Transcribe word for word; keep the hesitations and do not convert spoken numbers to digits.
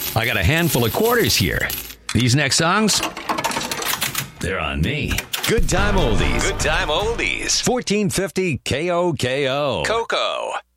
I got a handful of quarters here. These next songs, they're on me. Good time oldies. Good time oldies. fourteen fifty K O K O. Coco.